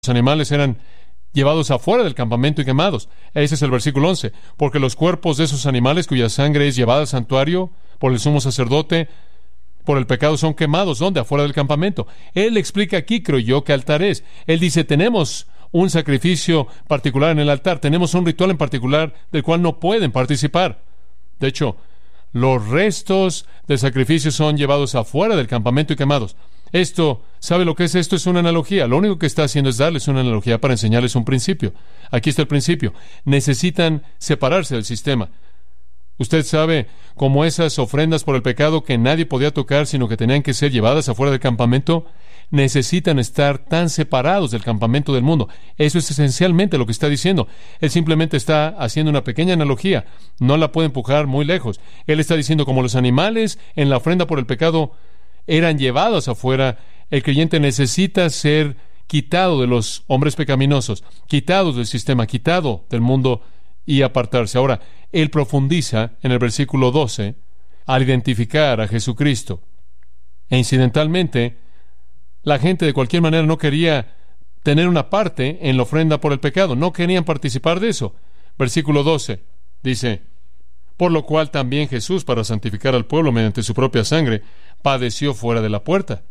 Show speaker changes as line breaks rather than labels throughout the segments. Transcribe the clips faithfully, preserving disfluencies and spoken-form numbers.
Los animales eran llevados afuera del campamento y quemados. Ese es el versículo once. Porque los cuerpos de esos animales cuya sangre es llevada al santuario por el sumo sacerdote, por el pecado son quemados. ¿Dónde? Afuera del campamento. Él explica aquí, creo yo, qué altar es. Él dice, tenemos un sacrificio particular en el altar, tenemos un ritual en particular del cual no pueden participar. De hecho, los restos del sacrificio son llevados afuera del campamento y quemados. Esto, ¿sabe lo que es esto? Es una analogía. Lo único que está haciendo es darles una analogía para enseñarles un principio. Aquí está el principio. Necesitan separarse del sistema. Usted sabe cómo esas ofrendas por el pecado que nadie podía tocar, sino que tenían que ser llevadas afuera del campamento, necesitan estar tan separados del campamento del mundo. Eso es esencialmente lo que está diciendo. Él simplemente está haciendo una pequeña analogía. No la puede empujar muy lejos. Él está diciendo, como los animales en la ofrenda por el pecado eran llevados afuera, el creyente necesita ser quitado de los hombres pecaminosos, quitado del sistema, quitado del mundo y apartarse. Ahora, él profundiza en el versículo doce al identificar a Jesucristo. E incidentalmente, la gente de cualquier manera no quería tener una parte en la ofrenda por el pecado, no querían participar de eso. Versículo doce dice, por lo cual también Jesús, para santificar al pueblo mediante su propia sangre, padeció fuera de la puerta.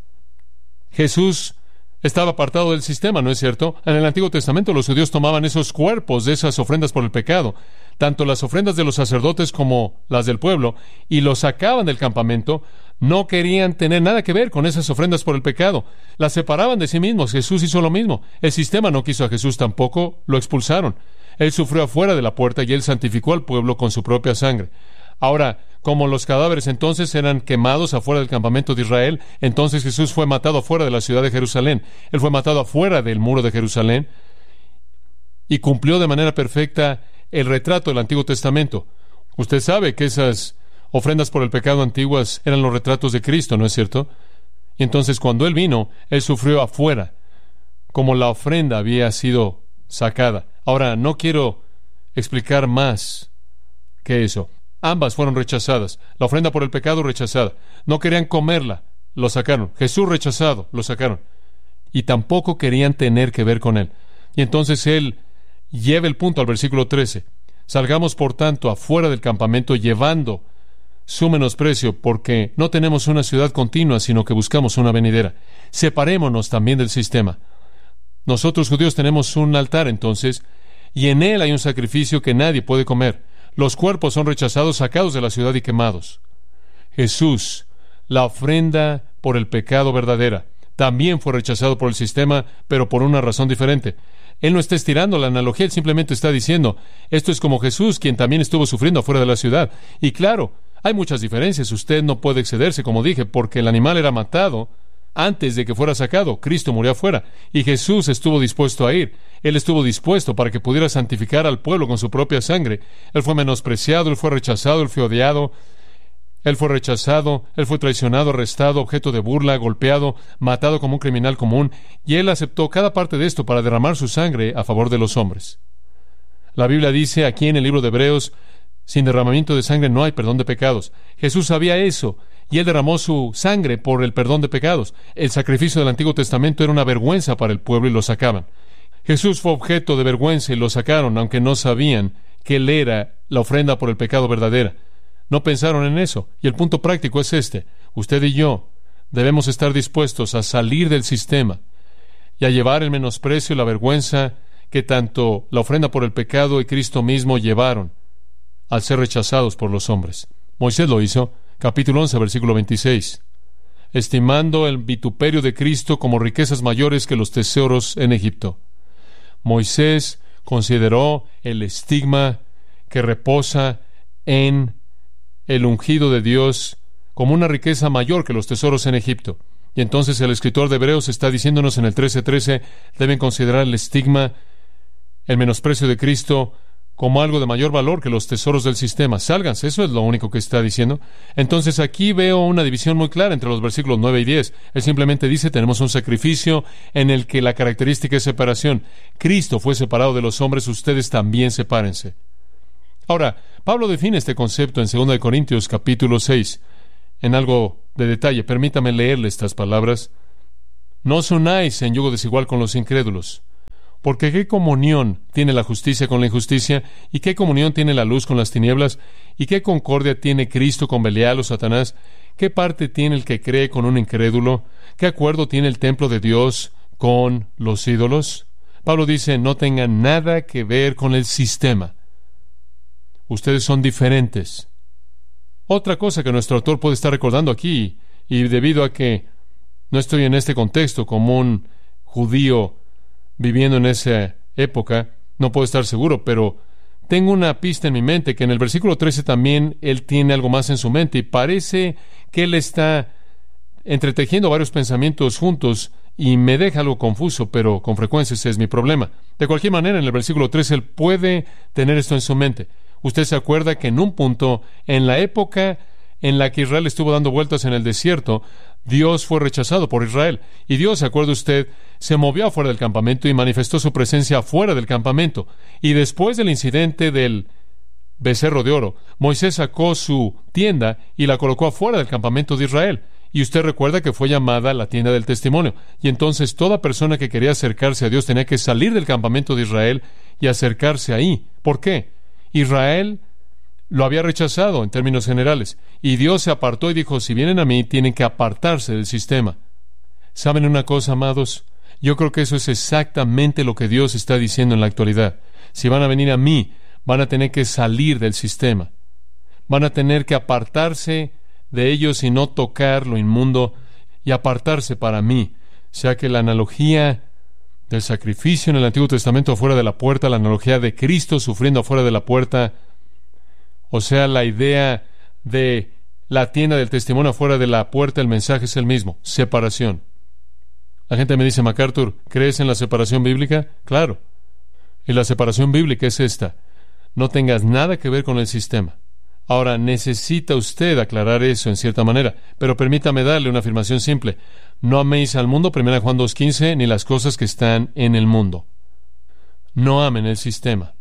Jesús estaba apartado del sistema, ¿no es cierto? En el Antiguo Testamento los judíos tomaban esos cuerpos de esas ofrendas por el pecado, tanto las ofrendas de los sacerdotes como las del pueblo, y los sacaban del campamento. No querían tener nada que ver con esas ofrendas por el pecado. Las separaban de sí mismos. Jesús hizo lo mismo. El sistema no quiso a Jesús tampoco, lo expulsaron. Él sufrió afuera de la puerta y él santificó al pueblo con su propia sangre. Ahora, como los cadáveres entonces eran quemados afuera del campamento de Israel, entonces Jesús fue matado afuera de la ciudad de Jerusalén. Él fue matado afuera del muro de Jerusalén y cumplió de manera perfecta el retrato del Antiguo Testamento. Usted sabe que esas ofrendas por el pecado antiguas eran los retratos de Cristo, ¿no es cierto? Y entonces cuando Él vino, Él sufrió afuera, como la ofrenda había sido sacada. Ahora, no quiero explicar más que eso. Ambas fueron rechazadas. La ofrenda por el pecado rechazada. No querían comerla, lo sacaron. Jesús rechazado, lo sacaron. Y tampoco querían tener que ver con Él. Y entonces Él lleva el punto al versículo trece. Salgamos, por tanto, afuera del campamento llevando su menosprecio, porque no tenemos una ciudad continua, sino que buscamos una venidera. Separémonos también del sistema. Nosotros judíos tenemos un altar entonces, y en él hay un sacrificio que nadie puede comer. Los cuerpos son rechazados, sacados de la ciudad y quemados. Jesús, la ofrenda por el pecado verdadera, también fue rechazado por el sistema, pero por una razón diferente. Él no está estirando la analogía, él simplemente está diciendo, esto es como Jesús, quien también estuvo sufriendo afuera de la ciudad. Y claro, hay muchas diferencias. Usted no puede excederse, como dije, porque el animal era matado antes de que fuera sacado. Cristo murió afuera y Jesús estuvo dispuesto a ir. Él estuvo dispuesto para que pudiera santificar al pueblo con su propia sangre. Él fue menospreciado, Él fue rechazado, Él fue odiado, Él fue rechazado, Él fue traicionado, arrestado, objeto de burla, golpeado, matado como un criminal común, y Él aceptó cada parte de esto para derramar su sangre a favor de los hombres. La Biblia dice aquí en el libro de Hebreos, sin derramamiento de sangre no hay perdón de pecados. Jesús sabía eso, y Él derramó su sangre por el perdón de pecados. El sacrificio del Antiguo Testamento era una vergüenza para el pueblo y lo sacaban. Jesús fue objeto de vergüenza y lo sacaron, aunque no sabían que Él era la ofrenda por el pecado verdadera. No pensaron en eso. Y el punto práctico es este. Usted y yo debemos estar dispuestos a salir del sistema y a llevar el menosprecio y la vergüenza que tanto la ofrenda por el pecado y Cristo mismo llevaron al ser rechazados por los hombres. Moisés lo hizo. Capítulo once, versículo veintiséis. Estimando el vituperio de Cristo como riquezas mayores que los tesoros en Egipto. Moisés consideró el estigma que reposa en el ungido de Dios como una riqueza mayor que los tesoros en Egipto. Y entonces el escritor de Hebreos está diciéndonos en el trece trece, deben considerar el estigma, el menosprecio de Cristo, como algo de mayor valor que los tesoros del sistema. Sálganse, eso es lo único que está diciendo. Entonces aquí veo una división muy clara entre los versículos nueve y diez. Él simplemente dice, tenemos un sacrificio en el que la característica es separación. Cristo fue separado de los hombres, ustedes también sepárense. Ahora, Pablo define este concepto en segunda de Corintios capítulo seis. En algo de detalle, permítame leerle estas palabras. No os unáis en yugo desigual con los incrédulos. Porque ¿qué comunión tiene la justicia con la injusticia? ¿Y qué comunión tiene la luz con las tinieblas? ¿Y qué concordia tiene Cristo con Belial o Satanás? ¿Qué parte tiene el que cree con un incrédulo? ¿Qué acuerdo tiene el templo de Dios con los ídolos? Pablo dice, no tengan nada que ver con el sistema. Ustedes son diferentes. Otra cosa que nuestro autor puede estar recordando aquí, y debido a que no estoy en este contexto como un judío viviendo en esa época, no puedo estar seguro, pero tengo una pista en mi mente que en el versículo trece también él tiene algo más en su mente y parece que él está entretejiendo varios pensamientos juntos y me deja algo confuso, pero con frecuencia ese es mi problema. De cualquier manera, en el versículo trece él puede tener esto en su mente. Usted se acuerda que en un punto, en la época en la que Israel estuvo dando vueltas en el desierto, Dios fue rechazado por Israel. Y Dios, ¿se acuerda usted? Se movió afuera del campamento y manifestó su presencia afuera del campamento. Y después del incidente del becerro de oro, Moisés sacó su tienda y la colocó afuera del campamento de Israel. Y usted recuerda que fue llamada la tienda del testimonio. Y entonces toda persona que quería acercarse a Dios tenía que salir del campamento de Israel y acercarse ahí. ¿Por qué? Israel lo había rechazado en términos generales. Y Dios se apartó y dijo, si vienen a mí, tienen que apartarse del sistema. ¿Saben una cosa, amados? Yo creo que eso es exactamente lo que Dios está diciendo en la actualidad. Si van a venir a mí, van a tener que salir del sistema. Van a tener que apartarse de ellos y no tocar lo inmundo y apartarse para mí. O sea que la analogía del sacrificio en el Antiguo Testamento afuera de la puerta, la analogía de Cristo sufriendo afuera de la puerta, o sea, la idea de la tienda del testimonio afuera de la puerta, el mensaje es el mismo, separación. La gente me dice, MacArthur, ¿crees en la separación bíblica? Claro. Y la separación bíblica es esta: no tengas nada que ver con el sistema. Ahora, necesita usted aclarar eso en cierta manera, pero permítame darle una afirmación simple. No améis al mundo, primera Juan dos quince, ni las cosas que están en el mundo. No amen el sistema.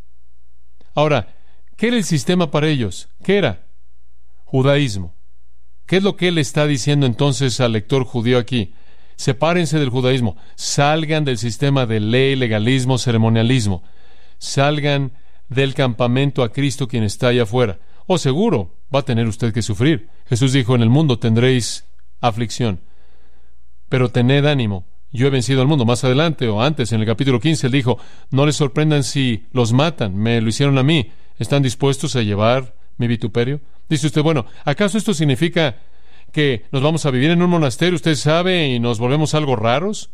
Ahora, ¿qué era el sistema para ellos? ¿Qué era? Judaísmo. ¿Qué es lo que él está diciendo entonces al lector judío aquí? Sepárense del judaísmo, salgan del sistema de ley, legalismo, ceremonialismo, salgan del campamento a Cristo quien está allá afuera. O seguro va a tener usted que sufrir. Jesús dijo, en el mundo tendréis aflicción, pero tened ánimo, yo he vencido al mundo. Más adelante o antes, en el capítulo quince, él dijo, no les sorprendan si los matan, me lo hicieron a mí, ¿están dispuestos a llevar mi vituperio? Dice usted, bueno, ¿acaso esto significa que nos vamos a vivir en un monasterio, usted sabe, y nos volvemos algo raros?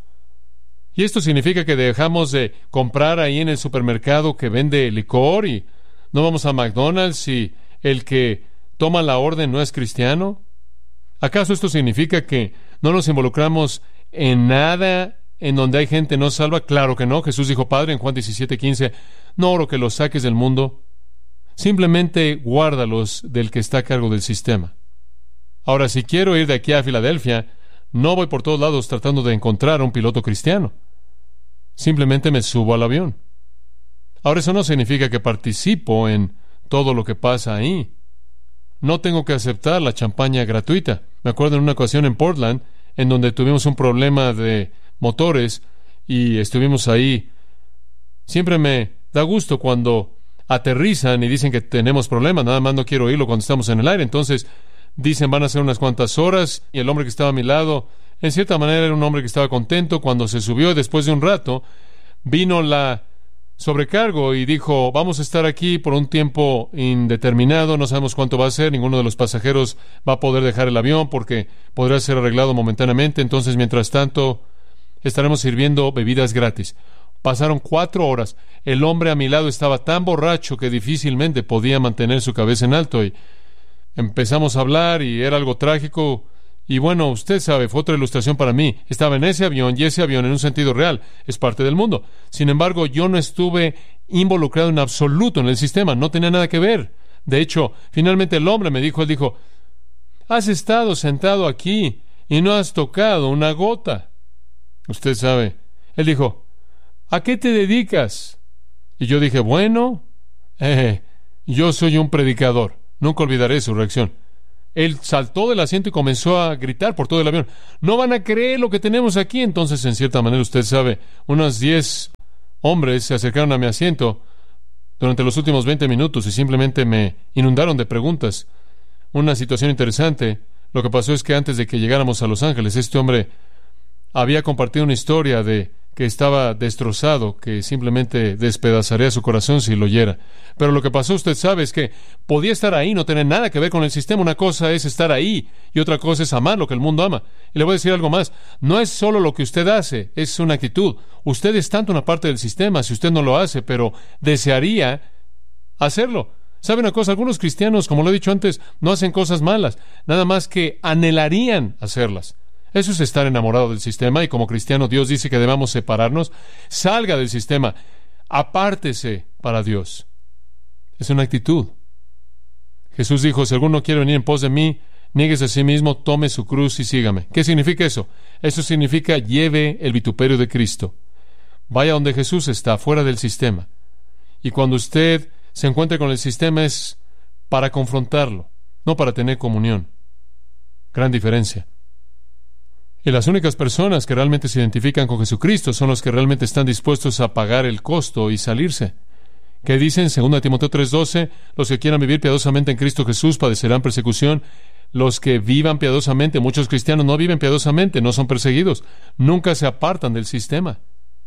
¿Y esto significa que dejamos de comprar ahí en el supermercado que vende licor y no vamos a McDonald's y el que toma la orden no es cristiano? ¿Acaso esto significa que no nos involucramos en nada en donde hay gente no salva? Claro que no. Jesús dijo, Padre, en Juan diecisiete quince, no oro que los saques del mundo, simplemente guárdalos del que está a cargo del sistema. Ahora, si quiero ir de aquí a Filadelfia, no voy por todos lados tratando de encontrar a un piloto cristiano. Simplemente me subo al avión. Ahora, eso no significa que participo en todo lo que pasa ahí. No tengo que aceptar la champaña gratuita. Me acuerdo en una ocasión en Portland, en donde tuvimos un problema de motores y estuvimos ahí. Siempre me da gusto cuando aterrizan y dicen que tenemos problemas, nada más no quiero oírlo cuando estamos en el aire. Entonces dicen, van a ser unas cuantas horas, y el hombre que estaba a mi lado, en cierta manera era un hombre que estaba contento. Cuando se subió, después de un rato, vino la sobrecargo y dijo, vamos a estar aquí por un tiempo indeterminado, no sabemos cuánto va a ser, ninguno de los pasajeros va a poder dejar el avión porque podrá ser arreglado momentáneamente, entonces mientras tanto estaremos sirviendo bebidas gratis. Pasaron cuatro horas, el hombre a mi lado estaba tan borracho que difícilmente podía mantener su cabeza en alto y empezamos a hablar y era algo trágico. Y bueno, usted sabe, fue otra ilustración para mí. Estaba en ese avión y ese avión en un sentido real es parte del mundo. Sin embargo, yo no estuve involucrado en absoluto en el sistema, no tenía nada que ver. De hecho, finalmente el hombre me dijo, él dijo, has estado sentado aquí y no has tocado una gota. Usted sabe, él dijo, ¿a qué te dedicas? Y yo dije, bueno, eh, yo soy un predicador. Nunca olvidaré su reacción. Él saltó del asiento y comenzó a gritar por todo el avión, no van a creer lo que tenemos aquí. Entonces, en cierta manera, usted sabe, unas diez hombres se acercaron a mi asiento durante los últimos veinte minutos y simplemente me inundaron de preguntas. Una situación interesante. Lo que pasó es que antes de que llegáramos a Los Ángeles, este hombre había compartido una historia de que estaba destrozado, que simplemente despedazaría su corazón si lo oyera. Pero lo que pasó, usted sabe, es que podía estar ahí, no tener nada que ver con el sistema. Una cosa es estar ahí y otra cosa es amar lo que el mundo ama. Y le voy a decir algo más. No es solo lo que usted hace, es una actitud. Usted es tanto una parte del sistema si usted no lo hace, pero desearía hacerlo. ¿Sabe una cosa? Algunos cristianos, como lo he dicho antes, no hacen cosas malas, nada más que anhelarían hacerlas. Eso es estar enamorado del sistema, y como cristiano Dios dice que debamos separarnos. Salga del sistema, apártese para Dios. Es una actitud. Jesús dijo, si alguno quiere venir en pos de mí, niéguese a sí mismo, tome su cruz y sígame. ¿Qué significa eso? Eso significa lleve el vituperio de Cristo. Vaya donde Jesús está, fuera del sistema. Y cuando usted se encuentre con el sistema es para confrontarlo, no para tener comunión. Gran diferencia. Y las únicas personas que realmente se identifican con Jesucristo son los que realmente están dispuestos a pagar el costo y salirse. ¿Qué dicen? Segunda Timoteo tres doce, los que quieran vivir piadosamente en Cristo Jesús padecerán persecución. Los que vivan piadosamente, muchos cristianos no viven piadosamente, no son perseguidos, nunca se apartan del sistema.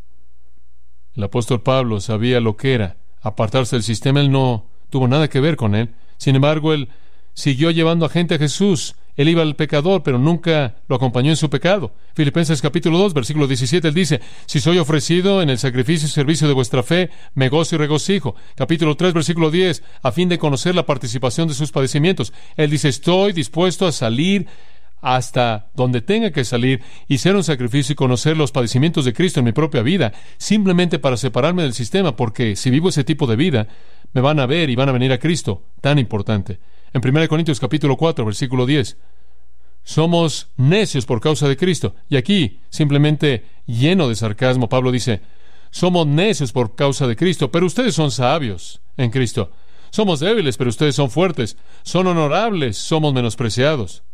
El apóstol Pablo sabía lo que era apartarse del sistema. Él no tuvo nada que ver con él. Sin embargo, él siguió llevando a gente a Jesús. Él iba al pecador, pero nunca lo acompañó en su pecado. Filipenses capítulo dos, versículo diecisiete, él dice, si soy ofrecido en el sacrificio y servicio de vuestra fe, me gozo y regocijo. Capítulo tres, versículo diez, a fin de conocer la participación de sus padecimientos. Él dice, estoy dispuesto a salir hasta donde tenga que salir y ser un sacrificio y conocer los padecimientos de Cristo en mi propia vida, simplemente para separarme del sistema, porque si vivo ese tipo de vida, me van a ver y van a venir a Cristo. Tan importante. En primera Corintios capítulo cuatro, versículo diez, somos necios por causa de Cristo. Y aquí, simplemente lleno de sarcasmo, Pablo dice, somos necios por causa de Cristo, pero ustedes son sabios en Cristo. Somos débiles, pero ustedes son fuertes. Son honorables, somos menospreciados.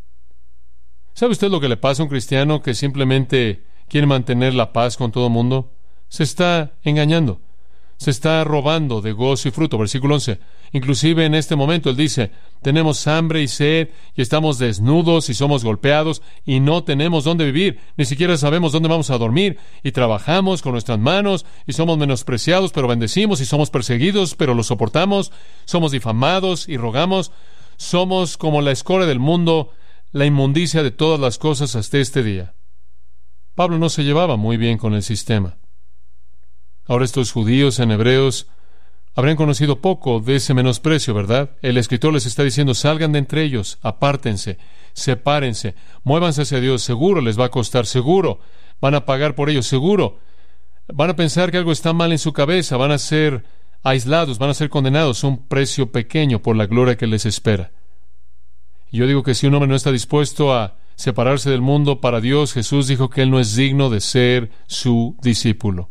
¿Sabe usted lo que le pasa a un cristiano que simplemente quiere mantener la paz con todo el mundo? Se está engañando. Se está robando de gozo y fruto. Versículo once. Inclusive en este momento él dice, tenemos hambre y sed, y estamos desnudos y somos golpeados, y no tenemos dónde vivir, ni siquiera sabemos dónde vamos a dormir, y trabajamos con nuestras manos, y somos menospreciados, pero bendecimos, y somos perseguidos, pero lo soportamos, somos difamados y rogamos, somos como la escoria del mundo, la inmundicia de todas las cosas hasta este día. Pablo no se llevaba muy bien con el sistema. Ahora estos judíos en Hebreos habrían conocido poco de ese menosprecio, ¿verdad? El escritor les está diciendo, salgan de entre ellos, apártense, sepárense, muévanse hacia Dios, seguro les va a costar, seguro van a pagar por ello, seguro van a pensar que algo está mal en su cabeza, van a ser aislados, van a ser condenados, un precio pequeño por la gloria que les espera. Y yo digo que si un hombre no está dispuesto a separarse del mundo para Dios, Jesús dijo que él no es digno de ser su discípulo.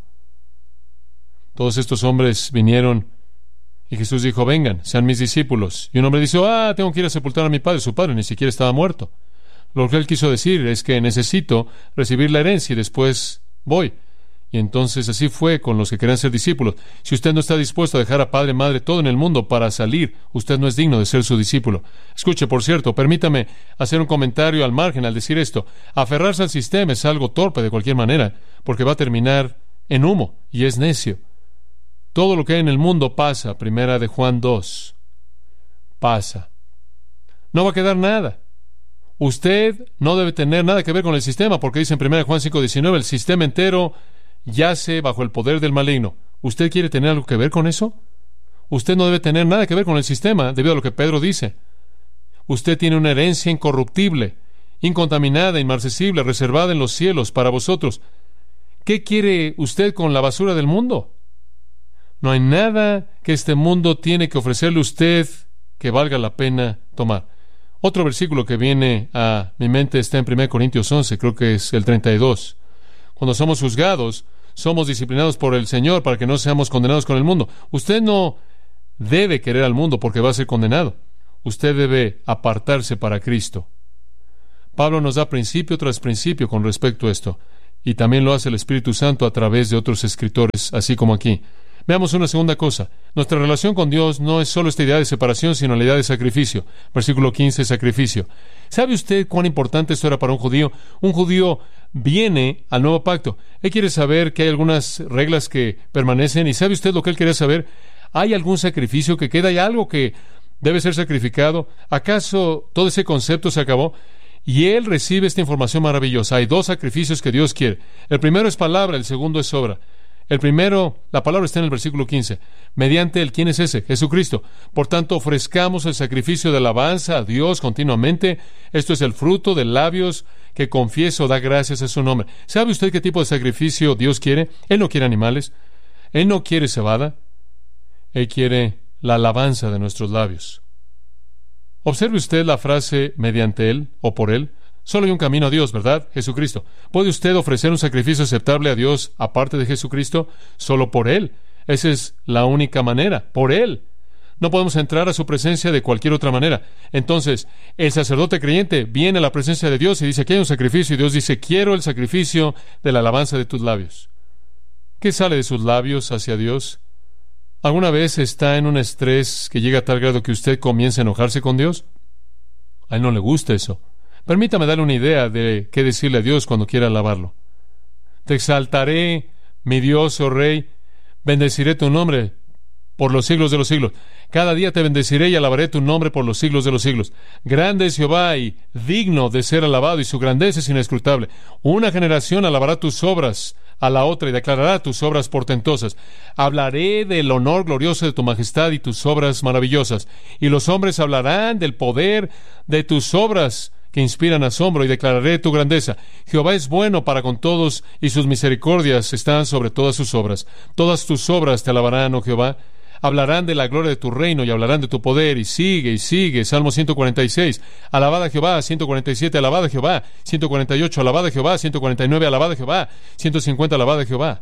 Todos estos hombres vinieron y Jesús dijo, vengan, sean mis discípulos. Y un hombre dice, ah, tengo que ir a sepultar a mi padre. Su padre ni siquiera estaba muerto. Lo que él quiso decir es que necesito recibir la herencia y después voy. Y entonces así fue con los que querían ser discípulos. Si usted no está dispuesto a dejar a padre, madre, todo en el mundo para salir, usted no es digno de ser su discípulo. Escuche, por cierto, permítame hacer un comentario al margen al decir esto. Aferrarse al sistema es algo torpe de cualquier manera, porque va a terminar en humo y es necio. Todo lo que hay en el mundo pasa, primera de Juan dos, pasa. No va a quedar nada. Usted no debe tener nada que ver con el sistema, porque dice en primera de Juan cinco diecinueve, el sistema entero yace bajo el poder del maligno. ¿Usted quiere tener algo que ver con eso? Usted no debe tener nada que ver con el sistema, debido a lo que Pedro dice. Usted tiene una herencia incorruptible, incontaminada, inmarcesible, reservada en los cielos para vosotros. ¿Qué quiere usted con la basura del mundo? No hay nada que este mundo tiene que ofrecerle a usted que valga la pena tomar. Otro versículo que viene a mi mente está en primera Corintios once, creo que es el treinta y dos. Cuando somos juzgados, somos disciplinados por el Señor para que no seamos condenados con el mundo. Usted no debe querer al mundo porque va a ser condenado. Usted debe apartarse para Cristo. Pablo nos da principio tras principio con respecto a esto. y también lo hace el Espíritu Santo a través de otros escritores, así como aquí. Veamos una segunda cosa. Nuestra relación con Dios no es solo esta idea de separación, sino la idea de sacrificio. Versículo quince, sacrificio. ¿Sabe usted cuán importante esto era para un judío? Un judío viene al nuevo pacto. Él quiere saber que hay algunas reglas que permanecen. ¿Y sabe usted lo que él quería saber? ¿Hay algún sacrificio que queda? ¿Hay algo que debe ser sacrificado? ¿Acaso todo ese concepto se acabó? Y él recibe esta información maravillosa. Hay dos sacrificios que Dios quiere. El primero es palabra, el segundo es obra. El primero, la palabra está en el versículo quince. Mediante el, ¿quién es ese? Jesucristo. Por tanto, ofrezcamos el sacrificio de alabanza a Dios continuamente. Esto es el fruto de labios que confieso, da gracias a su nombre. ¿Sabe usted qué tipo de sacrificio Dios quiere? Él no quiere animales. Él no quiere cebada. Él quiere la alabanza de nuestros labios. Observe usted la frase mediante Él o por Él. Solo hay un camino a Dios, ¿verdad? Jesucristo. ¿Puede usted ofrecer un sacrificio aceptable a Dios aparte de Jesucristo? Solo por Él. Esa es la única manera, por Él. No podemos entrar a su presencia de cualquier otra manera. Entonces, el sacerdote creyente viene a la presencia de Dios y dice, aquí hay un sacrificio, y Dios dice, quiero el sacrificio de la alabanza de tus labios. ¿Qué sale de sus labios hacia Dios? ¿Alguna vez está en un estrés que llega a tal grado que usted comienza a enojarse con Dios? A Él no le gusta eso. Permítame darle una idea de qué decirle a Dios cuando quiera alabarlo. Te exaltaré, mi Dios, oh Rey, bendeciré tu nombre por los siglos de los siglos. Cada día te bendeciré y alabaré tu nombre por los siglos de los siglos. Grande es Jehová y digno de ser alabado, y su grandeza es inescrutable. Una generación alabará tus obras a la otra y declarará tus obras portentosas. Hablaré del honor glorioso de tu majestad y tus obras maravillosas. Y los hombres hablarán del poder de tus obras que inspiran asombro, y declararé tu grandeza. Jehová es bueno para con todos, y sus misericordias están sobre todas sus obras. Todas tus obras te alabarán, oh Jehová. Hablarán de la gloria de tu reino y hablarán de tu poder, y sigue y sigue. Salmo ciento cuarenta y seis, alabad a Jehová. Ciento cuarenta y siete, alabad a Jehová. Ciento cuarenta y ocho, alabad a Jehová. Ciento cuarenta y nueve, alabad a Jehová. Ciento cincuenta, alabad a Jehová.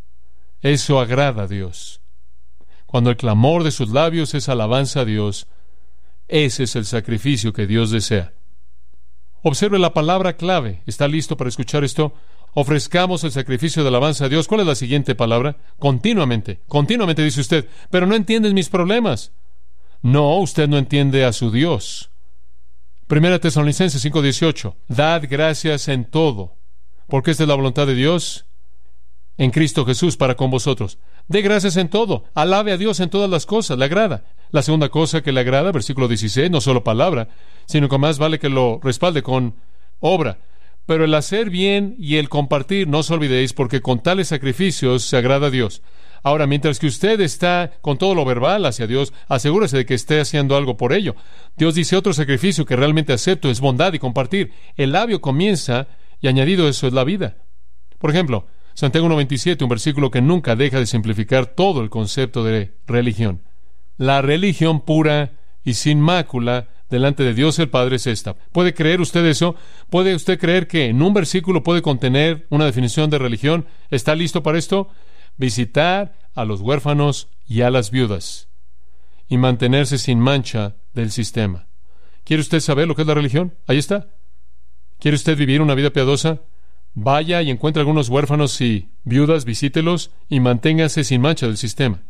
Eso agrada a Dios. Cuando el clamor de sus labios es alabanza a Dios, ese es el sacrificio que Dios desea. Observe la palabra clave. ¿Está listo para escuchar esto? Ofrezcamos el sacrificio de alabanza a Dios. ¿Cuál es la siguiente palabra? Continuamente. Continuamente, dice usted. Pero no entiendes mis problemas. No, usted no entiende a su Dios. Primera Tesalonicenses cinco dieciocho. Dad gracias en todo, porque esta es la voluntad de Dios en Cristo Jesús para con vosotros. Dé gracias en todo. Alabe a Dios en todas las cosas. Le agrada. La segunda cosa que le agrada, versículo dieciséis, no solo palabra, sino que más vale que lo respalde con obra. Pero el hacer bien y el compartir, no os olvidéis, porque con tales sacrificios se agrada a Dios. Ahora, mientras que usted está con todo lo verbal hacia Dios, asegúrese de que esté haciendo algo por ello. Dios dice, otro sacrificio que realmente acepto es bondad y compartir. El labio comienza, y añadido eso es la vida. Por ejemplo, Santiago uno veintisiete, un versículo que nunca deja de simplificar todo el concepto de religión. La religión pura y sin mácula delante de Dios el Padre es esta. ¿Puede creer usted eso? ¿Puede usted creer que en un versículo puede contener una definición de religión? ¿Está listo para esto? Visitar a los huérfanos y a las viudas y mantenerse sin mancha del sistema. ¿Quiere usted saber lo que es la religión? Ahí está. ¿Quiere usted vivir una vida piadosa? Vaya y encuentre algunos huérfanos y viudas, visítelos y manténgase sin mancha del sistema.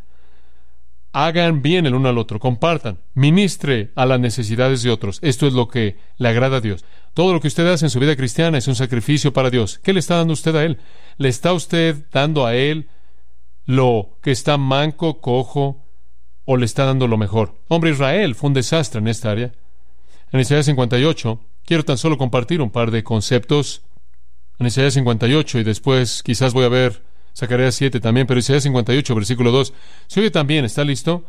Hagan bien el uno al otro, compartan, ministre a las necesidades de otros. Esto es lo que le agrada a Dios. Todo lo que usted hace en su vida cristiana es un sacrificio para Dios. ¿Qué le está dando usted a Él? ¿Le está usted dando a Él lo que está manco, cojo, o le está dando lo mejor? Hombre, Israel fue un desastre en esta área. En Isaías cincuenta y ocho, quiero tan solo compartir un par de conceptos. En Isaías cincuenta y ocho, y después quizás voy a ver Zacarías siete también, pero Isaías cincuenta y ocho, versículo dos. Se oye también, ¿está listo?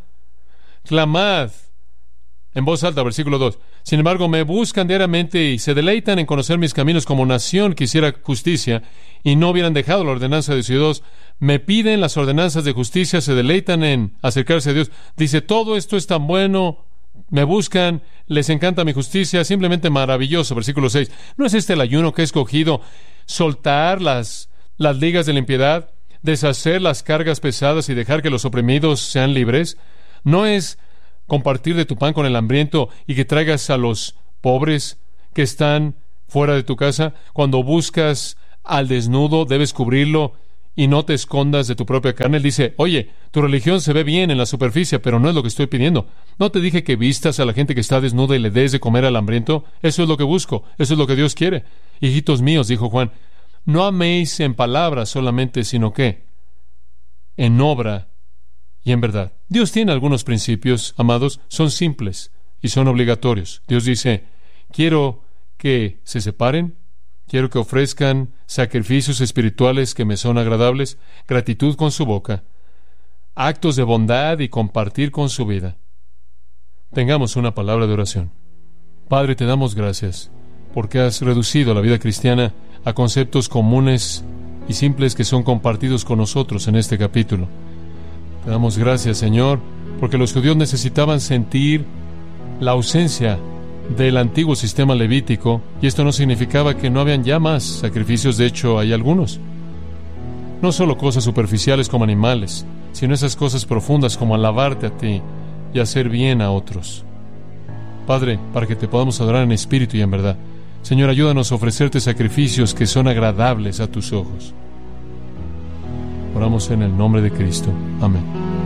Clamad en voz alta, versículo dos. Sin embargo, me buscan diariamente y se deleitan en conocer mis caminos, como nación que hiciera justicia y no hubieran dejado la ordenanza de su Dios. Me piden las ordenanzas de justicia, se deleitan en acercarse a Dios. Dice, todo esto es tan bueno, me buscan, les encanta mi justicia, simplemente maravilloso. Versículo seis. ¿No es este el ayuno que he escogido? Soltar las, las ligas de la impiedad, deshacer las cargas pesadas y dejar que los oprimidos sean libres. ¿No es compartir de tu pan con el hambriento y que traigas a los pobres que están fuera de tu casa? Cuando buscas al desnudo, debes cubrirlo y no te escondas de tu propia carne. Él dice, oye, tu religión se ve bien en la superficie, pero no es lo que estoy pidiendo. ¿No te dije que vistas a la gente que está desnuda y le des de comer al hambriento? Eso es lo que busco, eso es lo que Dios quiere. Hijitos míos, dijo Juan, no améis en palabras solamente, sino que en obra y en verdad. Dios tiene algunos principios, amados, son simples y son obligatorios. Dios dice, quiero que se separen, quiero que ofrezcan sacrificios espirituales que me son agradables, gratitud con su boca, actos de bondad y compartir con su vida. Tengamos una palabra de oración. Padre, te damos gracias porque has reducido la vida cristiana a conceptos comunes y simples que son compartidos con nosotros en este capítulo. Te damos gracias, Señor, porque los judíos necesitaban sentir la ausencia del antiguo sistema levítico, y esto no significaba que no habían ya más sacrificios. De hecho, hay algunos. No solo cosas superficiales como animales, sino esas cosas profundas como alabarte a ti y hacer bien a otros. Padre, para que te podamos adorar en espíritu y en verdad. Señor, ayúdanos a ofrecerte sacrificios que son agradables a tus ojos. Oramos en el nombre de Cristo. Amén.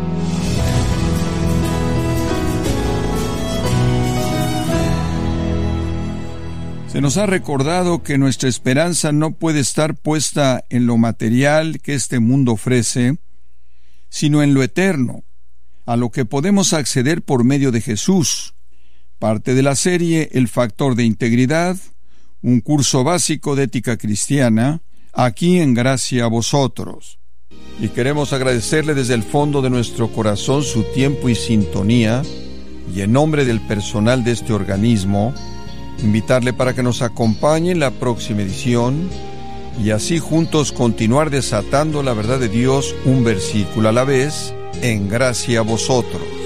Se nos ha recordado que nuestra esperanza no puede estar puesta en lo material que este mundo ofrece, sino en lo eterno, a lo que podemos acceder por medio de Jesús. Parte de la serie El Factor de Integridad, un curso básico de ética cristiana, aquí en Gracia a Vosotros. Y queremos agradecerle desde el fondo de nuestro corazón su tiempo y sintonía, y en nombre del personal de este organismo, invitarle para que nos acompañe en la próxima edición y así juntos continuar desatando la verdad de Dios un versículo a la vez en Gracia a Vosotros.